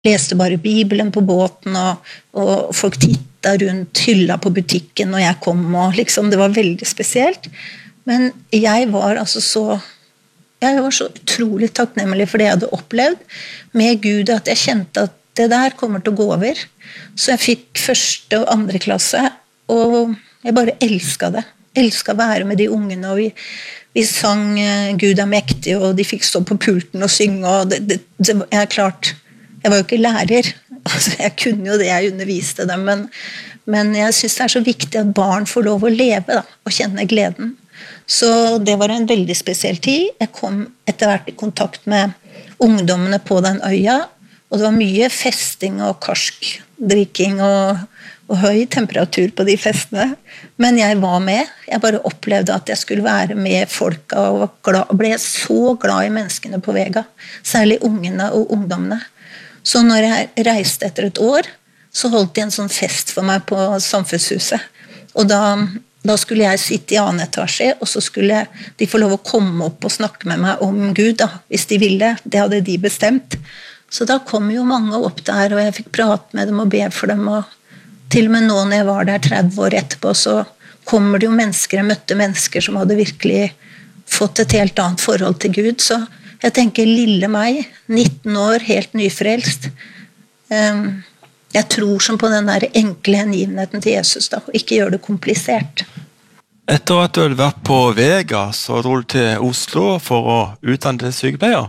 leste bare Bibelen på båten, og folk tittet rundt hylla på butikken når jeg kom, og liksom, det var veldig spesielt. Men jeg var så utrolig takknemlig for det jeg hadde opplevd med Gud, at jeg kjente at det der kommer til å gå over. Så jeg fikk 1. og 2. klasse, og jeg bare elsket det. Elsket å være med de ungene, og vi sang Gud er mektig, og de fikk stå på pulten og synge, og jeg klart, jeg var jo ikke lærer, altså jeg kunne jo det jeg underviste dem, men jeg synes det så viktig at barn får lov å leve da, og kjenne gleden. Så det var en veldig spesiell tid. Jeg kom etter hvert i kontakt med ungdommene på den øya, og det var mye festing og karskdrikking og høy temperatur på de festene. Men jeg var med. Jeg bare opplevde at jeg skulle være med folka, og ble så glad i menneskene på Vega. Særlig ungene og ungdommene. Så når jeg reiste etter et år, så holdt de en sånn fest for meg på Samfunnshuset. Og da skulle jeg sitte i 2. etasje, og så skulle de få lov å komme opp og snakke med meg om Gud, da, hvis de ville. Det hadde de bestemt. Så da kom jo mange opp der, og jeg fikk prate med dem og be for dem, og til og med nå når jeg var der 30 år etterpå, så kommer det jo mennesker, jeg møtte mennesker som hadde virkelig fått et helt annet forhold til Gud, så jeg tenker lille meg, 19 år, helt nyfrelst, jeg tror som på den der enkle hengivenheten til Jesus da, og ikke gjør det komplisert. Etter at du hadde vært på Vega, så dro du til Oslo for å utdanne til sykepleier.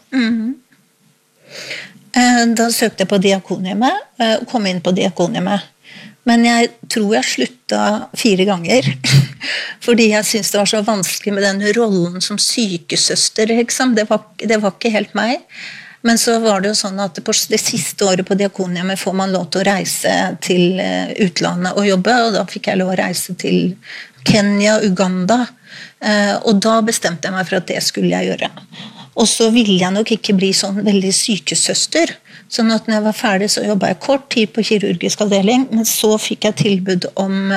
Da søkte jeg på diakonhjemmet og kom inn på diakonhjemmet. Men jeg tror jeg sluttet 4 ganger, fordi jeg synes det var så vanskelig med den rollen som sykesøster, liksom. Det var ikke helt meg. Men så var det jo sånn at på det siste året på diakonhjemmet får man lov til å reise til utlandet og jobbe, og da fikk jeg lov å reise til Kenya, Uganda, og da bestemte jeg meg for at det skulle jeg gjøre. Og så ville jeg nok ikke bli sånn veldig sykesøster, sånn at når jeg var ferdig så jobbet jeg kort tid på kirurgisk avdeling, men så fikk jeg tilbud om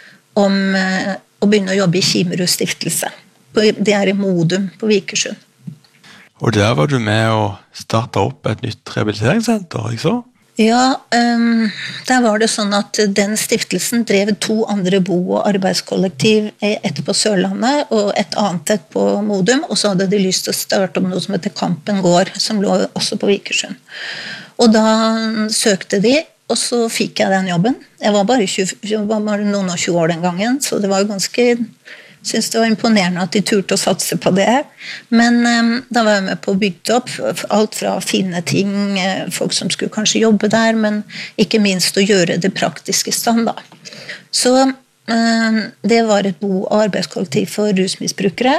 å begynne å jobbe i Kimerud stiftelse. Det i Modum på Vikersund. Og der var du med å starte opp et nytt rehabiliteringssenter, ikke så? Ja, der var det sånn at den stiftelsen drev 2 andre bo- og arbeidskollektiv, et på Sørlandet og et annet et på Modum, og så hadde de lyst til å starte om noe som heter Kampen Gård, som lå også på Vikersund. Og da søkte de, og så fikk jeg den jobben. Jeg var bare noen og 20 år den gangen, så det var jo ganske... Synes det var imponerende at de turte å satse på det. Men da var jeg med på å bygge opp alt fra å finne ting, folk som skulle kanskje jobbe der, men ikke minst å gjøre det praktiske stand da. Så det var et bo- og arbeidskollektiv for rusmisbrukere,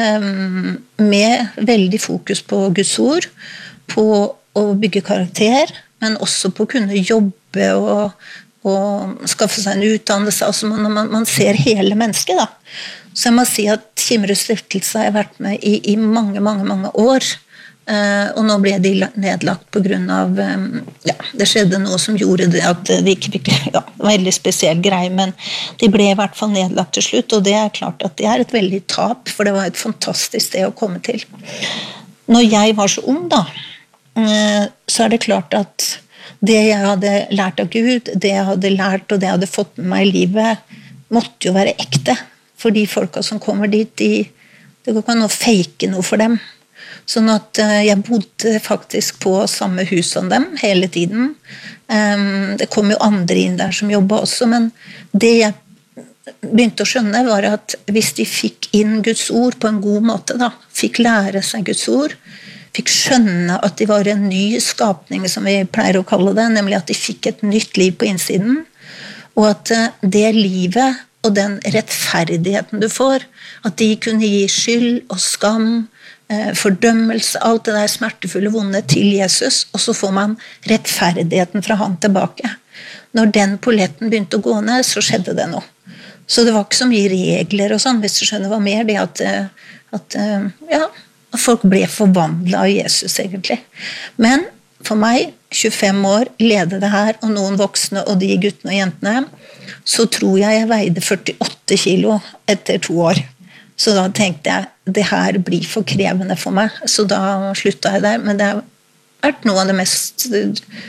med veldig fokus på Guds ord, på å bygge karakter, men også på å kunne jobbe og skaffe seg en utdannelse. Altså man ser hele mennesket da. Så jeg må si at Kimerud stiftelse har jeg vært med i mange, mange, mange år, og nå ble de nedlagt på grunn av, det skjedde noe som gjorde det at de ikke fikk, det var en veldig spesiell greie, men de ble i hvert fall nedlagt til slutt, og det klart at det et veldig tap, for det var et fantastisk sted å komme til. Når jeg var så ung da, så det klart at det jeg hadde lært av Gud, det jeg hadde lært og det jeg hadde fått med meg i livet, måtte jo være ekte. For de folka som kommer dit, det går ikke an å fake noe for dem. Sånn at jeg bodde faktisk på samme hus som dem hele tiden. Det kom jo andre inn der som jobbet også, men det jeg begynte å skjønne var at hvis de fikk inn Guds ord på en god måte, da, fikk lære seg Guds ord, fikk skjønne at de var en ny skapning, som vi pleier å kalle det, nemlig at de fikk et nytt liv på innsiden, og at det livet og den rettferdigheten du får, at de kunne gi skyld og skam, fordømmelse, alt det der smertefulle vonde til Jesus, og så får man rettferdigheten fra han tilbake. Når den polletten begynte å gå ned, så skjedde det noe. Så det var ikke så mye regler og sånn, hvis du skjønner, det var mer det at folk ble forvandlet av Jesus egentlig. Men for meg, 25 år, lede det her, og noen voksne, og de guttene og jentene, så tror jeg veide 48 kilo etter 2 år. Så da tenkte jeg, det her blir for krevende for meg, så da sluttet jeg der, men det vært noe av det mest